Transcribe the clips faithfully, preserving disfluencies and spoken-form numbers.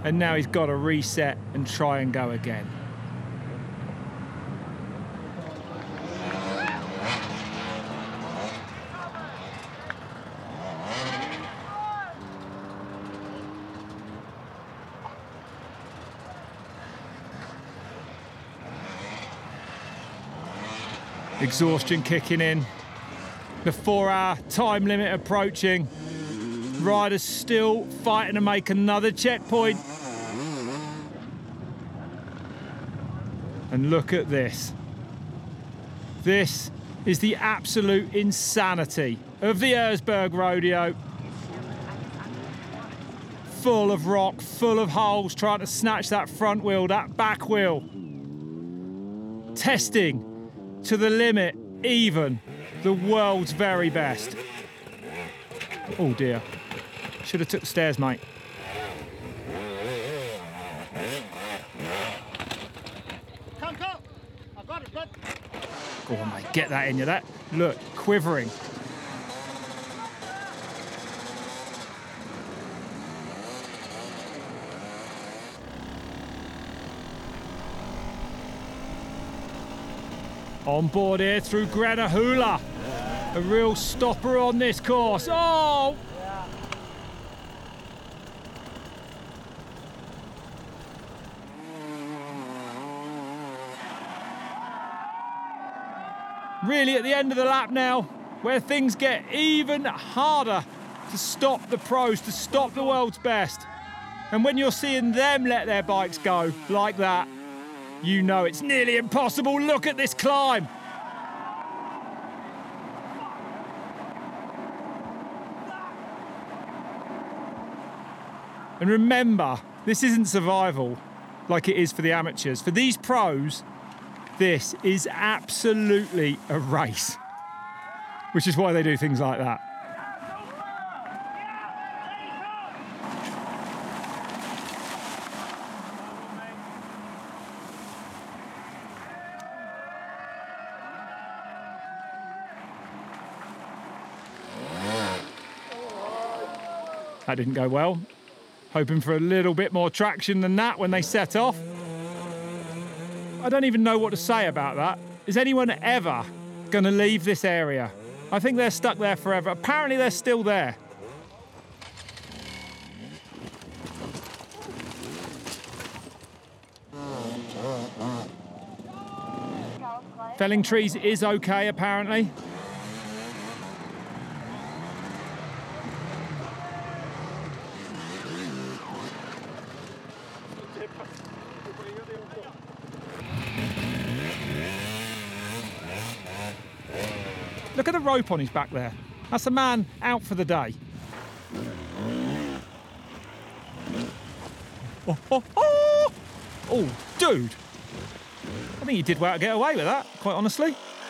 and now he's got to reset and try and go again. Exhaustion kicking in. The four-hour time limit approaching. Riders still fighting to make another checkpoint. And look at this. This is the absolute insanity of the Erzberg Rodeo. Full of rock, full of holes, trying to snatch that front wheel, that back wheel. Testing to the limit, even the world's very best. Oh dear. Should have took the stairs, mate. Come, come. I got it, bud. Go on, mate. Get that in you. That, look, quivering. On board here through Grenahula. A real stopper on this course. Oh! Really at the end of the lap now, where things get even harder to stop the pros, to stop the world's best. And when you're seeing them let their bikes go like that, you know it's nearly impossible. Look at this climb. And remember, this isn't survival like it is for the amateurs. For these pros, this is absolutely a race, which is why they do things like that. That didn't go well. Hoping for a little bit more traction than that when they set off. I don't even know what to say about that. Is anyone ever going to leave this area? I think they're stuck there forever. Apparently they're still there. Felling trees is okay, apparently. Look at the rope on his back there. That's a man out for the day. Oh, oh, oh! Oh, dude. I think he did well to get away with that, quite honestly.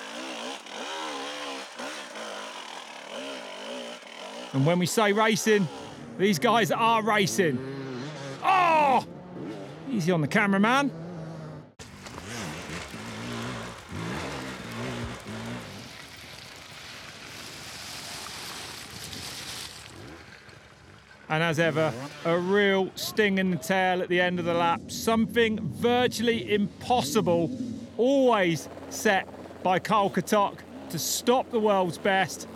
And when we say racing, these guys are racing. Oh! Easy on the cameraman. And as ever, a real sting in the tail at the end of the lap. Something virtually impossible, always set by Karl Katok to stop the world's best.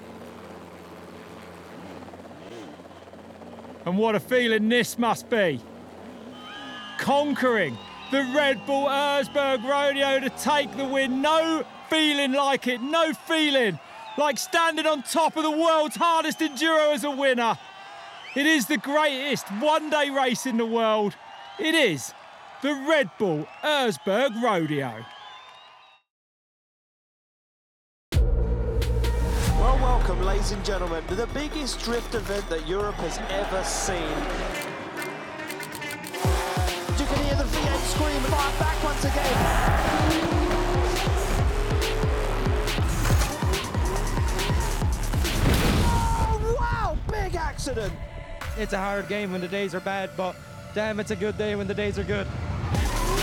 And what a feeling this must be. Conquering the Red Bull Erzberg Rodeo to take the win. No feeling like it, no feeling like standing on top of the world's hardest enduro as a winner. It is the greatest one-day race in the world. It is the Red Bull Erzberg Rodeo. Well, welcome, ladies and gentlemen, to the biggest drift event that Europe has ever seen. You can hear the V eight scream, fire back once again. Oh, wow, big accident. It's a hard game when the days are bad, but damn, it's a good day when the days are good.